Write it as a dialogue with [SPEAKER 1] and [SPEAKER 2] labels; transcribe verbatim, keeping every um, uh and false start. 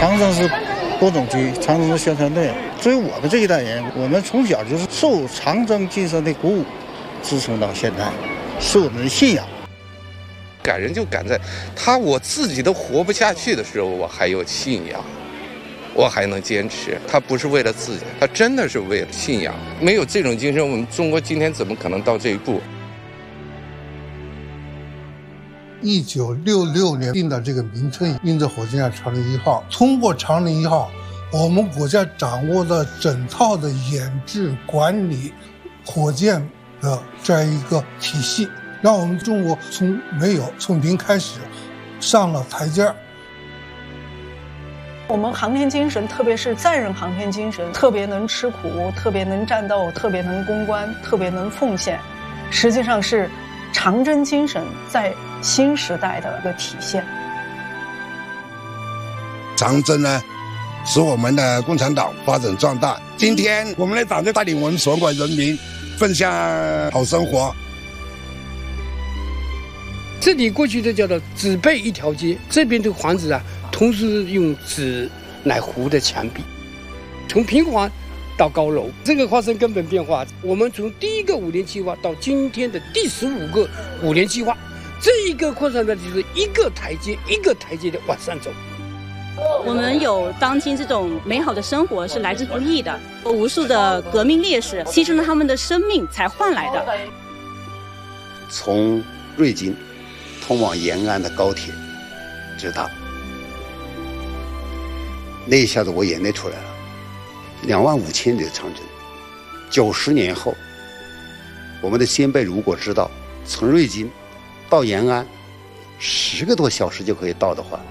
[SPEAKER 1] 长征是播种机，长征是宣传队。作为我们这一代人，我们从小就是受长征精神的鼓舞，支撑到现在，是我们的信仰。
[SPEAKER 2] 感人就感在他我自己都活不下去的时候，我还有信仰，我还能坚持。他不是为了自己，他真的是为了信仰。没有这种精神，我们中国今天怎么可能到这一步？
[SPEAKER 3] 一九六六年定的这个名称，运载火箭叫长征一号。通过长征一号，我们国家掌握了整套的研制、管理火箭的这样一个体系，让我们中国从没有从零开始上了台阶儿。
[SPEAKER 4] 我们航天精神，特别是载人航天精神，特别能吃苦，特别能战斗，特别能攻关，特别能奉献，实际上是长征精神在新时代的一个体现。
[SPEAKER 5] 长征呢，使我们的共产党发展壮大。今天我们的党就带领我们全国人民奔向好生活。
[SPEAKER 6] 这里过去的叫做纸背一条街，这边的房子啊，同时用纸来糊的墙壁，从平房到高楼，这个发生根本变化。我们从第一个五年计划到今天的第十五个五年计划，这一个过程呢，就是一个台阶一个台阶的往上走。
[SPEAKER 7] 我们有当今这种美好的生活是来之不易的，无数的革命烈士牺牲了他们的生命才换来的。
[SPEAKER 8] 从瑞金通往延安的高铁直达，那一下子我眼泪出来了。两万五千里的长征，九十年后，我们的先辈如果知道从瑞金到延安十个多小时就可以到的话，